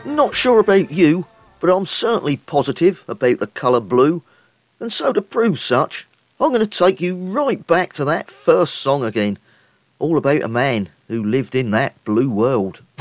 Not sure about you, but I'm certainly positive about the colour blue, and so to prove such, I'm going to take you right back to that first song again, all about a man who lived in that blue world.